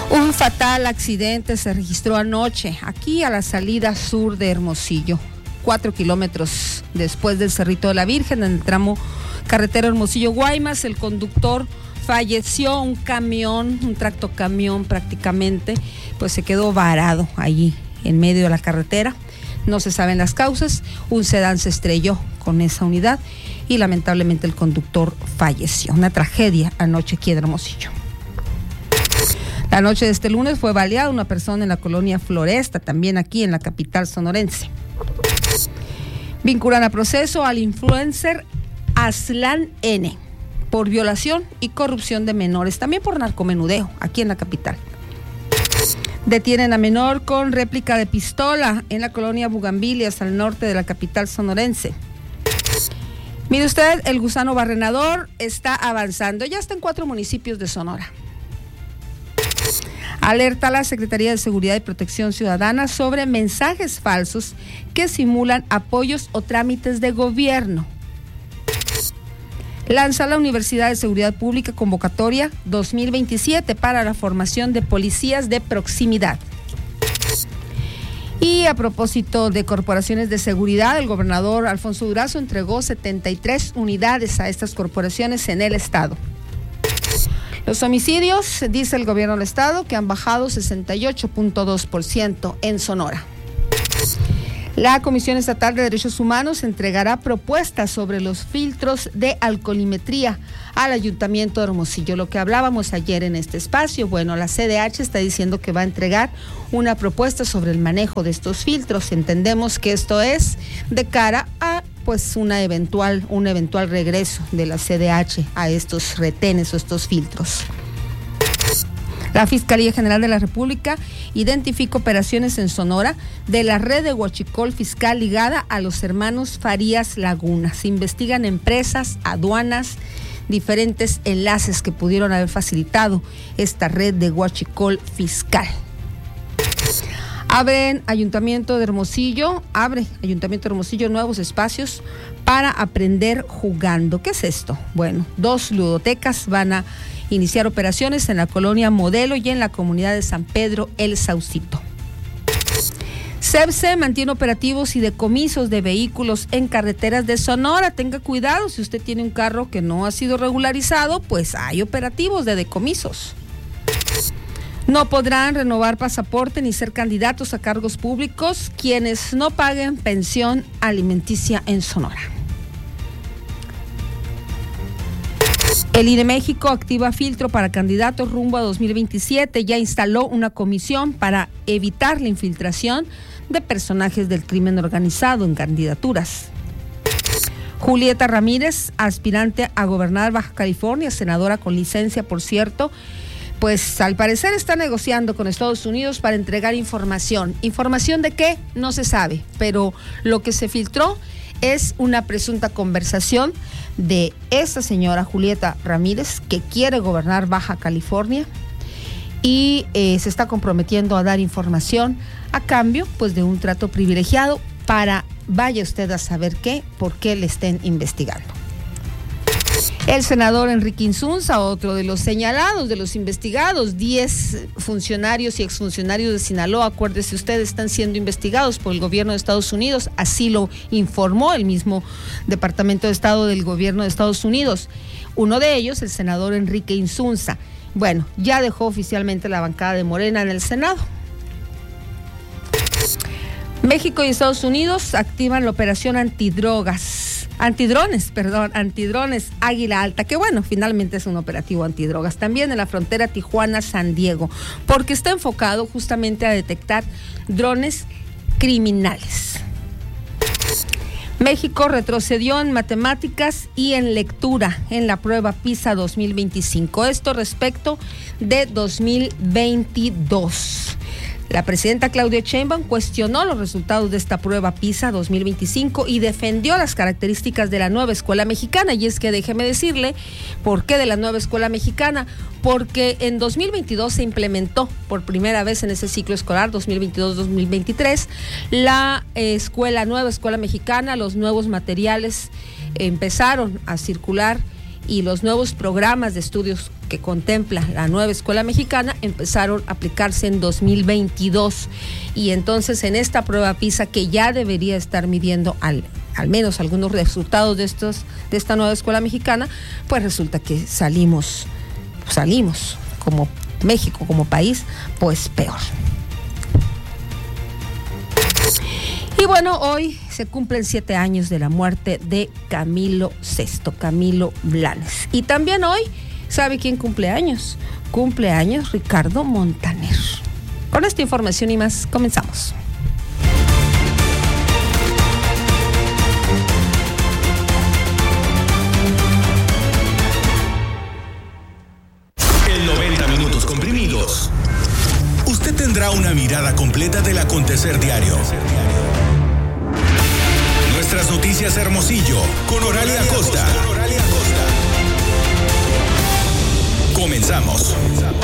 Un fatal accidente se registró anoche aquí a la salida sur de Hermosillo, 4 kilómetros después del Cerrito de la Virgen, en el tramo carretera Hermosillo-Guaymas. El conductor falleció, un tractocamión prácticamente, pues se quedó varado allí en medio de la carretera. No se saben las causas. Un sedán se estrelló con esa unidad y lamentablemente el conductor falleció. Una tragedia anoche aquí en Hermosillo. La noche de este lunes fue baleada una persona en la colonia Floresta, también aquí en la capital sonorense. Vinculan a proceso al influencer Aslan N por violación y corrupción de menores, también por narcomenudeo, aquí en la capital. Detienen a menor con réplica de pistola en la colonia Bugambilias, al norte de la capital sonorense. Mire usted, el gusano barrenador está avanzando, ya está en 4 municipios de Sonora. Alerta a la Secretaría de Seguridad y Protección Ciudadana sobre mensajes falsos que simulan apoyos o trámites de gobierno. Lanza la Universidad de Seguridad Pública convocatoria 2027 para la formación de policías de proximidad. Y a propósito de corporaciones de seguridad, el gobernador Alfonso Durazo entregó 73 unidades a estas corporaciones en el estado. Los homicidios, dice el gobierno del estado, que han bajado 68.2% en Sonora. La Comisión Estatal de Derechos Humanos entregará propuestas sobre los filtros de alcoholimetría al Ayuntamiento de Hermosillo. Lo que hablábamos ayer en este espacio, bueno, la CDH está diciendo que va a entregar una propuesta sobre el manejo de estos filtros. Entendemos que esto es de cara a pues un eventual regreso de la CDH a estos retenes o estos filtros. La Fiscalía General de la República identifica operaciones en Sonora de la red de huachicol fiscal ligada a los hermanos Farías Laguna. Se investigan empresas, aduanas, diferentes enlaces que pudieron haber facilitado esta red de huachicol fiscal. Abre Ayuntamiento de Hermosillo nuevos espacios para aprender jugando. ¿Qué es esto? Bueno, 2 ludotecas van a iniciar operaciones en la colonia Modelo y en la comunidad de San Pedro El Saucito. CEPSE mantiene operativos y decomisos de vehículos en carreteras de Sonora. Tenga cuidado, si usted tiene un carro que no ha sido regularizado, pues hay operativos de decomisos. No podrán renovar pasaporte ni ser candidatos a cargos públicos quienes no paguen pensión alimenticia en Sonora. El INE México activa filtro para candidatos rumbo a 2027. Ya instaló una comisión para evitar la infiltración de personajes del crimen organizado en candidaturas. Julieta Ramírez, aspirante a gobernar Baja California, senadora con licencia, por cierto, pues al parecer está negociando con Estados Unidos para entregar información. ¿Información de qué? No se sabe, pero lo que se filtró es una presunta conversación de esta señora Julieta Ramírez, que quiere gobernar Baja California y se está comprometiendo a dar información a cambio pues de un trato privilegiado para, vaya usted a saber qué, por qué le estén investigando. El senador Enrique Insunza, otro de los señalados, de los investigados, 10 funcionarios y exfuncionarios de Sinaloa, acuérdese usted, están siendo investigados por el gobierno de Estados Unidos, así lo informó el mismo Departamento de Estado del gobierno de Estados Unidos. Uno de ellos, el senador Enrique Insunza, bueno, ya dejó oficialmente la bancada de Morena en el Senado. México y Estados Unidos activan la operación antidrones Águila Alta, que bueno, finalmente es un operativo antidrogas, también en la frontera Tijuana-San Diego, porque está enfocado justamente a detectar drones criminales. México retrocedió en matemáticas y en lectura en la prueba PISA 2025, esto respecto de 2022. La presidenta Claudia Sheinbaum cuestionó los resultados de esta prueba PISA 2025 y defendió las características de la nueva escuela mexicana. Y es que déjeme decirle por qué de la nueva escuela mexicana, porque en 2022 se implementó por primera vez en ese ciclo escolar 2022-2023 la nueva escuela mexicana. Los nuevos materiales empezaron a circular y los nuevos programas de estudios que contempla la nueva escuela mexicana empezaron a aplicarse en 2022. Y entonces en esta prueba PISA, que ya debería estar midiendo al menos algunos resultados de esta nueva escuela mexicana, pues resulta que salimos como México, como país, pues peor. Y bueno, hoy se cumplen 7 años de la muerte de Camilo VI, Camilo Blanes. Y también hoy, ¿sabe quién cumple años? Cumple años Ricardo Montaner. Con esta información y más, comenzamos. En 90 minutos comprimidos, usted tendrá una mirada completa del acontecer diario. Nuestras noticias Hermosillo, con Oralia Acosta. Comenzamos.